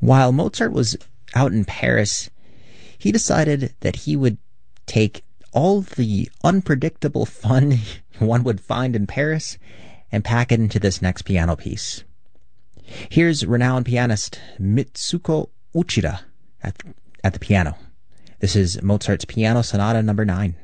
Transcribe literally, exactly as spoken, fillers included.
While Mozart was out in Paris, he decided that he would take all the unpredictable fun one would find in Paris and pack it into this next piano piece. Here's renowned pianist Mitsuko Uchida at, at the piano. This is Mozart's Piano Sonata number nine.